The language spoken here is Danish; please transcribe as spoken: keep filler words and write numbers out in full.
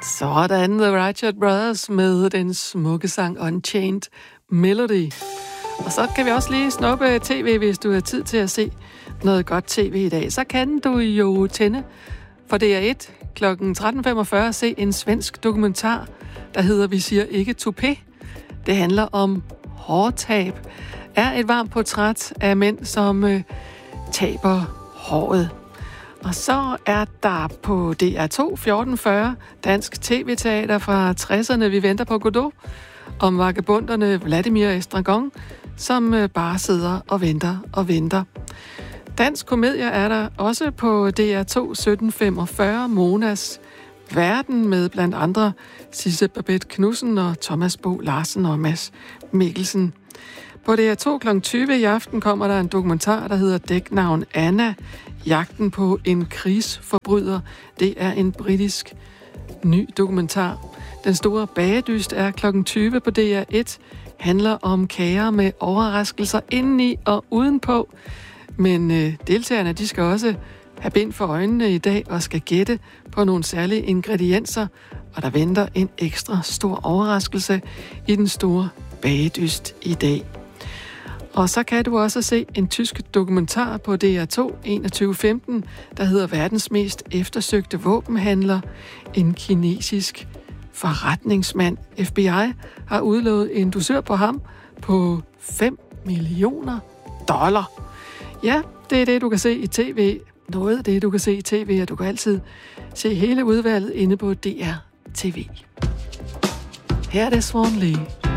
Sådan, The Righteous Brothers med den smukke sang Unchained Melody. Og så kan vi også lige snuppe tv, hvis du har tid til at se noget godt tv i dag. Så kan du jo tænde for D R et klokken tretten femogfyrre se en svensk dokumentar, der hedder Vi siger ikke toupé. Det handler om hårtab. Er et varmt portræt af mænd, som øh, taber håret. Og så er der på D R to fjorten fyrre dansk tv-teater fra tresserne. Vi venter på Godot om vagabunderne Vladimir Estragon, som øh, bare sidder og venter og venter. Dansk komedie er der også på D R to sytten femogfyrre Monas Verden med blandt andre Sisse Babette Knudsen og Thomas Bo Larsen og Mads Mikkelsen. På D R to klokken tyve i aften kommer der en dokumentar, der hedder Dæknavn Anna. Jagten på en krigsforbryder. Det er en britisk ny dokumentar. Den store bagedyst er klokken tyve på D R et. Handler om kager med overraskelser indeni og udenpå. Men øh, deltagerne, de skal også have bind for øjnene i dag og skal gætte på nogle særlige ingredienser. Og der venter en ekstra stor overraskelse i den store bagedyst i dag. Og så kan du også se en tysk dokumentar på D R to enogtyve femten, der hedder Verdens mest eftersøgte våbenhandler. En kinesisk forretningsmand. F B I har udlovet en dusør på ham på fem millioner dollar. Ja, det er det, du kan se i tv. Noget af det, du kan se i tv, og du kan altid se hele udvalget inde på D R T V. Her er det Swan Lee.